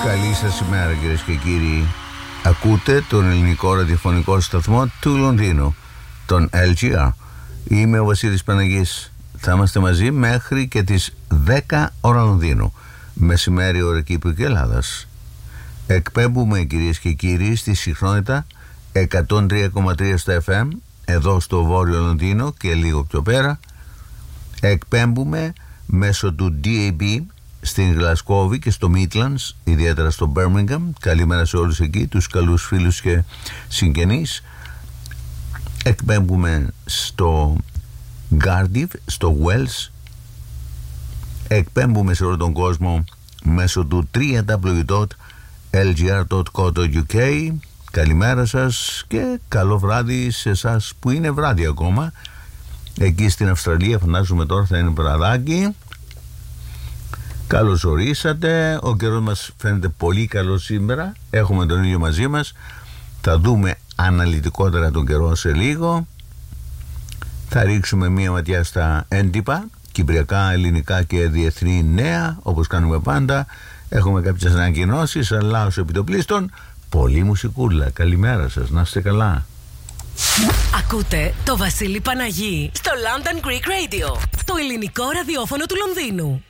Καλή σας ημέρα, κυρίες και κύριοι. Ακούτε τον ελληνικό ραδιοφωνικό σταθμό του Λονδίνου, τον LGR. Είμαι ο Βασίλης Παναγής. Θα είμαστε μαζί μέχρι και τις 10 ώρα Λονδίνου, μεσημέρι ώρα Κύπρου και Ελλάδας. Εκπέμπουμε, κυρίες και κύριοι, στη συχνότητα 103,3 στο FM, εδώ στο Βόρειο Λονδίνο και λίγο πιο πέρα. Εκπέμπουμε μέσω του DAB στην Γλασκόβη και στο Midlands, ιδιαίτερα στο Birmingham. Καλημέρα σε όλους εκεί, τους καλούς φίλους και συγγενείς. Εκπέμπουμε στο Cardiff, στο Wales. Εκπέμπουμε σε όλο τον κόσμο μέσω του www.lgr.co.uk. Καλημέρα σας και καλό βράδυ σε εσάς που είναι βράδυ ακόμα. Εκεί στην Αυστραλία φαντάζομαι τώρα θα είναι βραδάκι. Καλώς ορίσατε. Ο καιρός μας φαίνεται πολύ καλό σήμερα. Έχουμε τον ήλιο μαζί μας. Θα δούμε αναλυτικότερα τον καιρό σε λίγο. Θα ρίξουμε μία ματιά στα έντυπα, κυπριακά, ελληνικά και διεθνή νέα, όπως κάνουμε πάντα. Έχουμε κάποιες ανακοινώσεις, αλλά ως επιτοπλίστων πολύ μουσικούλα. Καλημέρα σας, να είστε καλά. Ακούτε το Βασίλη Παναγή στο London Greek Radio, το ελληνικό ραδιόφωνο του Λονδίνου.